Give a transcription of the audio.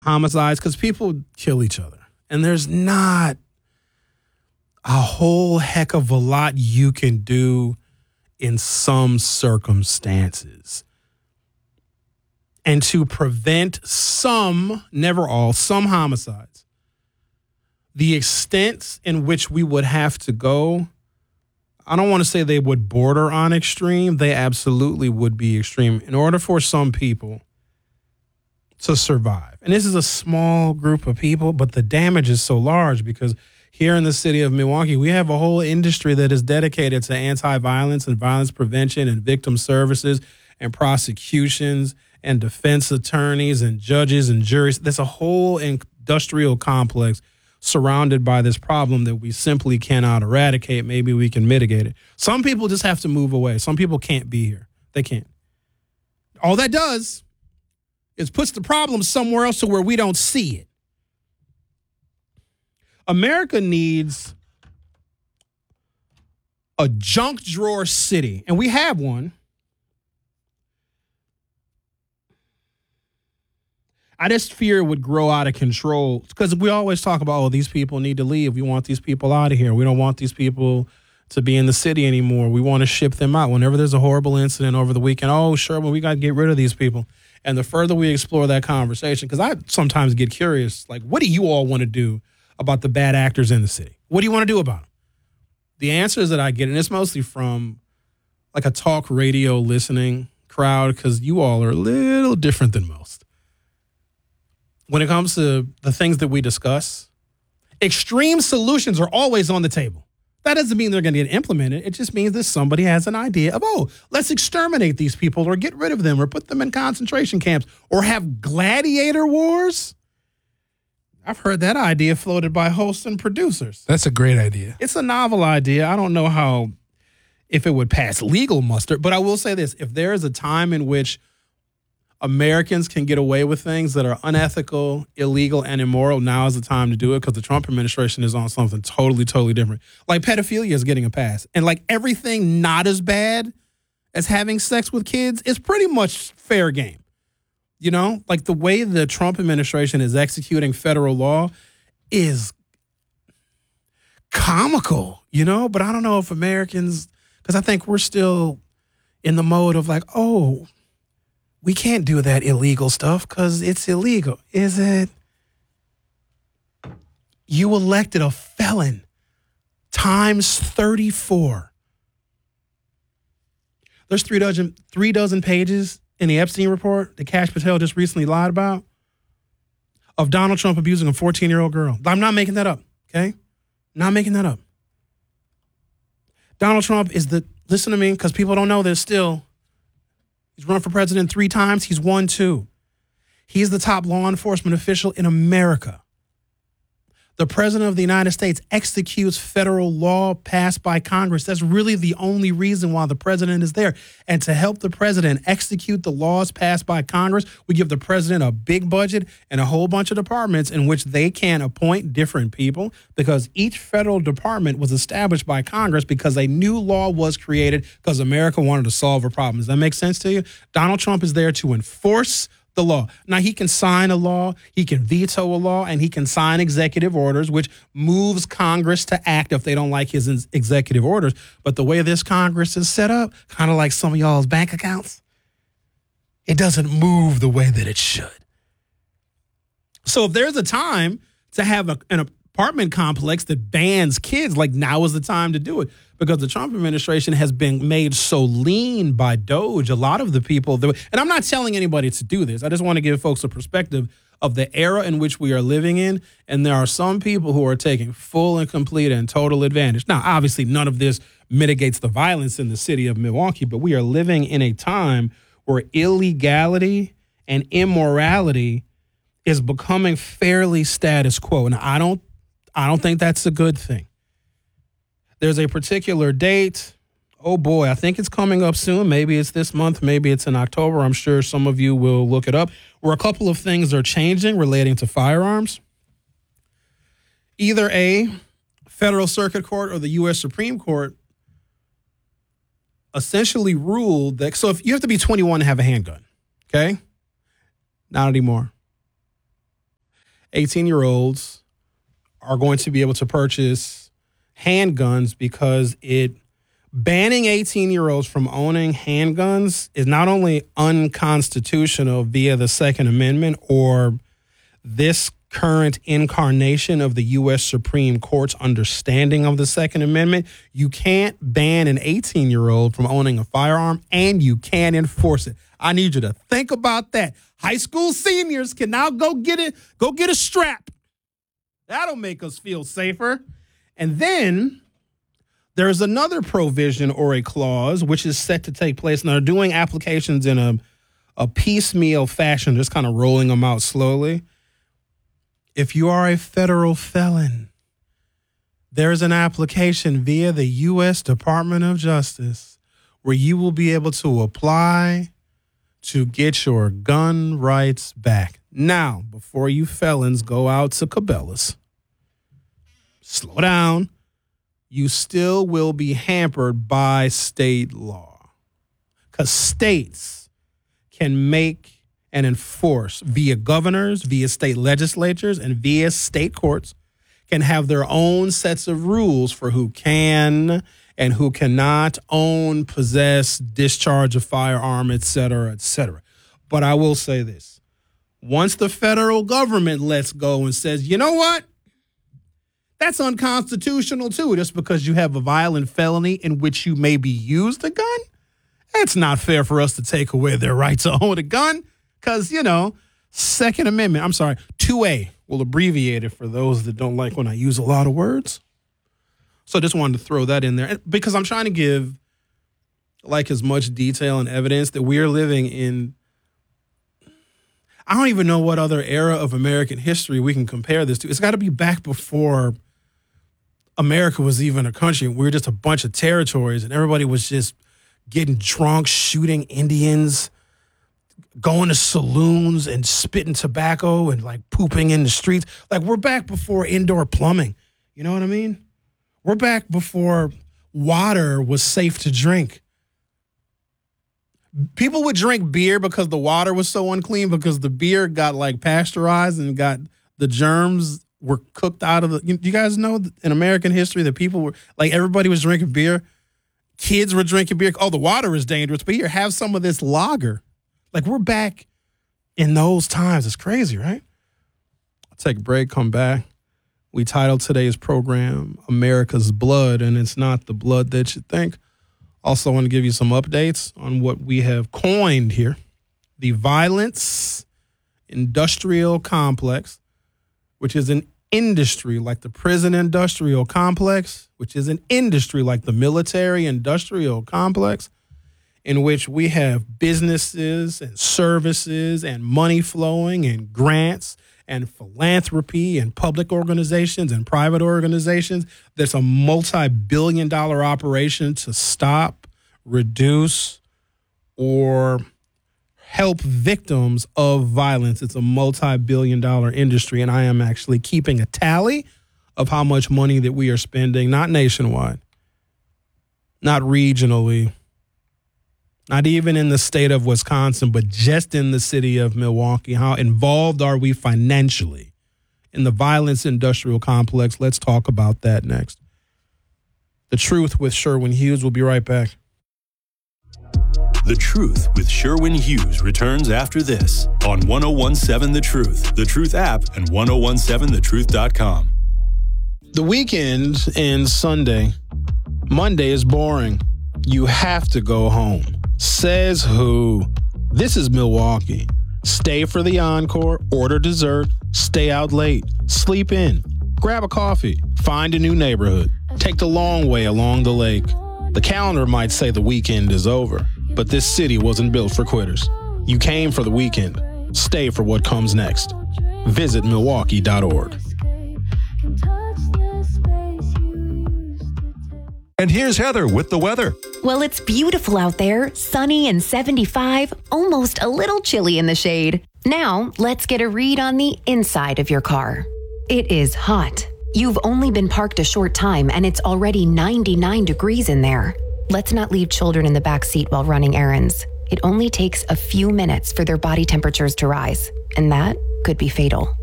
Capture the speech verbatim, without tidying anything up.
homicides, because people kill each other. And there's not a whole heck of a lot you can do in some circumstances. And to prevent some, never all, some homicides, the extent in which we would have to go, I don't want to say they would border on extreme. They absolutely would be extreme in order for some people to survive. And this is a small group of people, but the damage is so large because here in the city of Milwaukee, we have a whole industry that is dedicated to anti-violence and violence prevention and victim services and prosecutions and defense attorneys and judges and juries. There's a whole industrial complex surrounded by this problem that we simply cannot eradicate. Maybe we can mitigate it. Some people just have to move away. Some people can't be here. They can't. All that does is puts the problem somewhere else to where we don't see it. America needs a junk drawer city, and we have one. I just fear it would grow out of control because we always talk about, oh, these people need to leave. We want these people out of here. We don't want these people to be in the city anymore. We want to ship them out. Whenever there's a horrible incident over the weekend, oh, sure, well, we got to get rid of these people. And the further we explore that conversation, because I sometimes get curious, like, what do you all want to do about the bad actors in the city? What do you want to do about them? The answers that I get, and it's mostly from like a talk radio listening crowd, because you all are a little different than most. When it comes to the things that we discuss, extreme solutions are always on the table. That doesn't mean they're going to get implemented. It just means that somebody has an idea of, oh, let's exterminate these people or get rid of them or put them in concentration camps or have gladiator wars. I've heard that idea floated by hosts and producers. That's a great idea. It's a novel idea. I don't know how, if it would pass legal muster, but I will say this. If there is a time in which Americans can get away with things that are unethical, illegal, and immoral, now is the time to do it because the Trump administration is on something totally, totally different. Like pedophilia is getting a pass. And like everything not as bad as having sex with kids is pretty much fair game. You know, like the way the Trump administration is executing federal law is comical, you know, but I don't know if Americans, because I think we're still in the mode of like, oh, we can't do that illegal stuff because it's illegal. Is it? You elected a felon times thirty-four. There's three dozen, three dozen pages in the Epstein report that Kash Patel just recently lied about of Donald Trump abusing a fourteen-year-old girl. I'm not making that up, okay? Not making that up. Donald Trump is the, listen to me, because people don't know this still. He's run for president three times. He's won two. He's the top law enforcement official in America. The president of the United States executes federal law passed by Congress. That's really the only reason why the president is there. And to help the president execute the laws passed by Congress, we give the president a big budget and a whole bunch of departments in which they can appoint different people because each federal department was established by Congress because a new law was created because America wanted to solve a problem. Does that make sense to you? Donald Trump is there to enforce the law. Now, he can sign a law, he can veto a law, and he can sign executive orders, which moves Congress to act if they don't like his executive orders. But the way this Congress is set up, kind of like some of y'all's bank accounts, it doesn't move the way that it should. So if there's a time to have a, an apartment complex that bans kids, like now is the time to do it. Because the Trump administration has been made so lean by Doge, a lot of the people, that, and I'm not telling anybody to do this. I just want to give folks a perspective of the era in which we are living in. And there are some people who are taking full and complete and total advantage. Now, obviously, none of this mitigates the violence in the city of Milwaukee, but we are living in a time where illegality and immorality is becoming fairly status quo. And I don't, I don't think that's a good thing. There's a particular date. Oh, boy, I think it's coming up soon. Maybe it's this month. Maybe it's in October. I'm sure some of you will look it up, where a couple of things are changing relating to firearms. Either a federal circuit court or the U S Supreme Court essentially ruled that, so if you have to be twenty-one to have a handgun, okay? Not anymore. eighteen-year-olds are going to be able to purchase handguns because it banning eighteen-year-olds from owning handguns is not only unconstitutional via the Second Amendment or this current incarnation of the U S Supreme Court's understanding of the Second Amendment. You can't ban an eighteen-year-old from owning a firearm, and you can't enforce it. I need you to think about that. High school seniors can now go get it, go get a strap. That'll make us feel safer. And then there's another provision or a clause which is set to take place. Now, they're doing applications in a, a piecemeal fashion, just kind of rolling them out slowly. If you are a federal felon, there's an application via the U S Department of Justice where you will be able to apply to get your gun rights back. Now, before you felons go out to Cabela's, slow down. You still will be hampered by state law because states can make and enforce via governors, via state legislatures, and via state courts can have their own sets of rules for who can and who cannot own, possess, discharge a firearm, et cetera, et cetera. But I will say this. Once the federal government lets go and says, you know what? That's unconstitutional too, just because you have a violent felony in which you maybe used a gun. It's not fair for us to take away their right to own a gun. Because, you know, Second Amendment, I'm sorry, two A, we'll abbreviate it for those that don't like when I use a lot of words. So I just wanted to throw that in there because I'm trying to give like as much detail and evidence that we are living in. I don't even know what other era of American history we can compare this to. It's got to be back before America was even a country. We were just a bunch of territories and everybody was just getting drunk, shooting Indians, going to saloons and spitting tobacco and like pooping in the streets. Like we're back before indoor plumbing. You know what I mean? We're back before water was safe to drink. People would drink beer because the water was so unclean because the beer got like pasteurized and got the germs were cooked out of the. You, you guys know in American history that people were like everybody was drinking beer. Kids were drinking beer. Oh, the water is dangerous, but here, have some of this lager. Like, we're back in those times. It's crazy, right? I'll take a break, come back. We titled today's program, America's Blood, and it's not the blood that you think. Also want to give you some updates on what we have coined here. The Violence Industrial Complex, which is an industry like the prison industrial complex, which is an industry like the military industrial complex, in which we have businesses and services and money flowing and grants and philanthropy and public organizations and private organizations. There's a multi-billion dollar operation to stop, reduce, or help victims of violence. It's a multi-billion dollar industry, and I am actually keeping a tally of how much money that we are spending, not nationwide, not regionally, not even in the state of Wisconsin, but just in the city of Milwaukee. How involved are we financially in the violence industrial complex? Let's talk about that next. The Truth with Sherwin Hughes. We'll be right back. The Truth with Sherwin Hughes returns after this on ten seventeen The Truth, The Truth app, and ten seventeen the truth dot com. The weekend ends Sunday. Monday is boring. You have to go home. Says who? This is Milwaukee. Stay for the encore, order dessert, stay out late, sleep in, grab a coffee, find a new neighborhood, take the long way along the lake. The calendar might say the weekend is over, but this city wasn't built for quitters. You came for the weekend. Stay for what comes next. Visit milwaukee dot org. And here's Heather with the weather. Well, it's beautiful out there, sunny and seventy-five, almost a little chilly in the shade. Now, let's get a read on the inside of your car. It is hot. You've only been parked a short time and it's already ninety-nine degrees in there. Let's not leave children in the back seat while running errands. It only takes a few minutes for their body temperatures to rise, and that could be fatal.